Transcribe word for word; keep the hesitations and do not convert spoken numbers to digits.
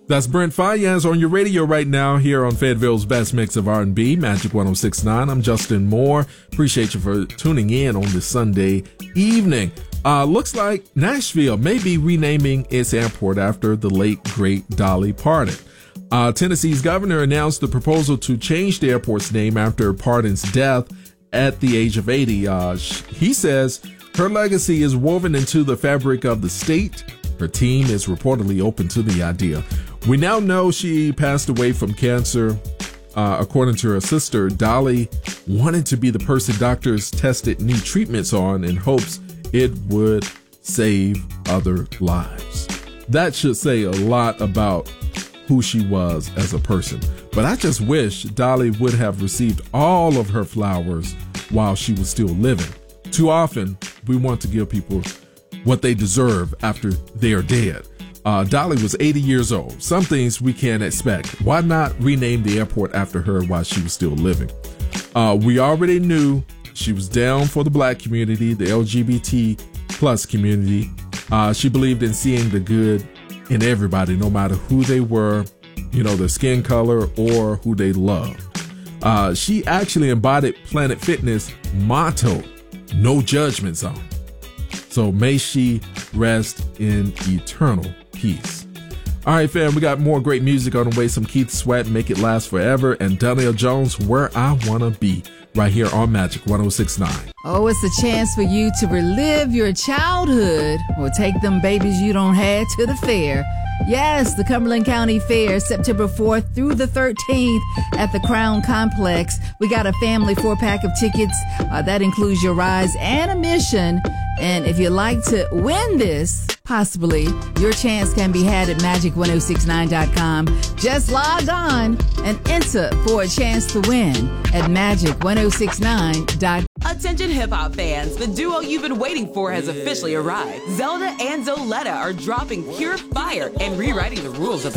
That's Brent Fayez on your radio right now here on Fayetteville's best mix of R and B, Magic one oh six point nine. I'm Justin Moore. Appreciate you for tuning in on this Sunday evening. Uh, looks like Nashville may be renaming its airport after the late, great Dolly Parton. Uh, Tennessee's governor announced the proposal to change the airport's name after Parton's death at the age of eighty. Uh, he says her legacy is woven into the fabric of the state. Her team is reportedly open to the idea. We now know she passed away from cancer. Uh, according to her sister, Dolly wanted to be the person doctors tested new treatments on in hopes it would save other lives. That should say a lot about who she was as a person. But I just wish Dolly would have received all of her flowers while she was still living. Too often, we want to give people what they deserve after they are dead. Uh, Dolly was eighty years old. Some things we can't expect. Why not rename the airport after her while she was still living? Uh, we already knew she was down for the black community, the L G B T plus community. Uh, she believed in seeing the good in everybody, no matter who they were, you know, their skin color or who they loved. Uh, she actually embodied Planet Fitness motto, no judgment zone. So may she rest in eternal peace. All right, fam, we got more great music on the way. Some Keith Sweat, Make It Last Forever, and Danielle Jones, Where I Wanna Be, right here on Magic one oh six point nine. Oh, it's a chance for you to relive your childhood or take them babies you don't have to the fair. Yes, the Cumberland County Fair, September fourth through the thirteenth at the Crown Complex. We got a family four-pack of tickets. Uh, that includes your rides and admission. And if you'd like to win this, possibly, your chance can be had at magic one oh six nine dot com. Just log on and enter for a chance to win at magic one oh six nine dot com. Attention hip-hop fans, the duo you've been waiting for has officially arrived. Zelda and Zoletta are dropping pure fire and rewriting the rules of the